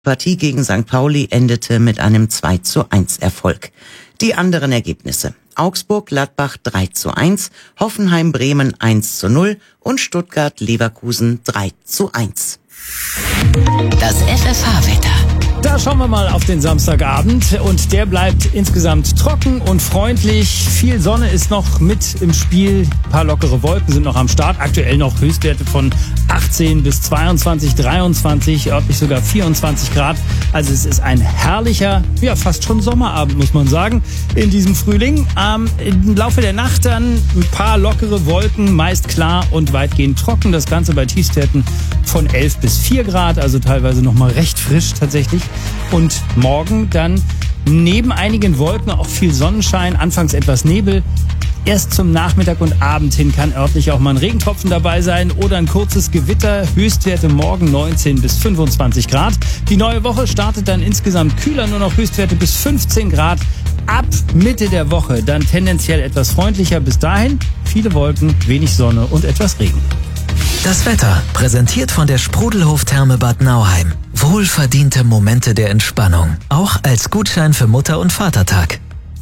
Partie gegen St. Pauli endete mit einem 2:1 Erfolg. Die anderen Ergebnisse: Augsburg-Gladbach 3:1, Hoffenheim-Bremen 1:0 und Stuttgart-Leverkusen 3:1. Das FFH-Wetter. Da schauen wir mal auf den Samstagabend und der bleibt insgesamt trocken und freundlich. Viel Sonne ist noch mit im Spiel. Ein paar lockere Wolken sind noch am Start. Aktuell noch Höchstwerte von 18 bis 22, 23, örtlich sogar 24 Grad. Also es ist ein herrlicher, ja fast schon Sommerabend, muss man sagen, in diesem Frühling. Im Laufe der Nacht dann ein paar lockere Wolken, meist klar und weitgehend trocken. Das Ganze bei Tiefstwerten von 11 bis 4 Grad, also teilweise noch mal recht frisch tatsächlich. Und morgen dann neben einigen Wolken auch viel Sonnenschein, anfangs etwas Nebel. Erst zum Nachmittag und Abend hin kann örtlich auch mal ein Regentropfen dabei sein oder ein kurzes Gewitter. Höchstwerte morgen 19 bis 25 Grad. Die neue Woche startet dann insgesamt kühler, nur noch Höchstwerte bis 15 Grad. Ab Mitte der Woche dann tendenziell etwas freundlicher. Bis dahin viele Wolken, wenig Sonne und etwas Regen. Das Wetter, präsentiert von der Sprudelhof-Therme Bad Nauheim. Wohlverdiente Momente der Entspannung, auch als Gutschein für Mutter- und Vatertag.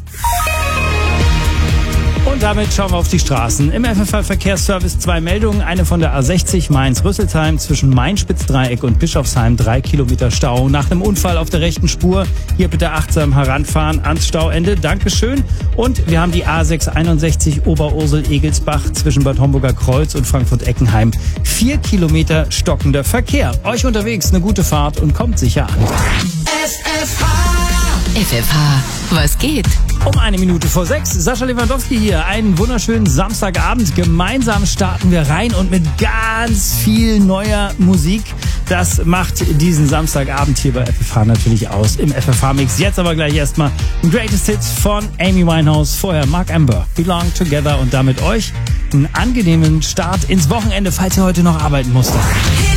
Und damit schauen wir auf die Straßen. Im FFH-Verkehrsservice 2 Meldungen. Eine von der A60 Mainz-Rüsselsheim zwischen Main-Spitzdreieck und Bischofsheim. 3 Kilometer Stau. Nach einem Unfall auf der rechten Spur. Hier bitte achtsam heranfahren ans Stauende. Dankeschön. Und wir haben die A661 Oberursel-Egelsbach zwischen Bad Homburger Kreuz und Frankfurt-Eckenheim. 4 Kilometer stockender Verkehr. Euch unterwegs eine gute Fahrt und kommt sicher an. FFH, was geht? Um 1:05. Sascha Lewandowski hier. Einen wunderschönen Samstagabend. Gemeinsam starten wir rein und mit ganz viel neuer Musik. Das macht diesen Samstagabend hier bei FFH natürlich aus im FFH-Mix. Jetzt aber gleich erstmal Greatest Hits von Amy Winehouse. Vorher Mark Amber, Belong Together und damit euch einen angenehmen Start ins Wochenende, falls ihr heute noch arbeiten musstet.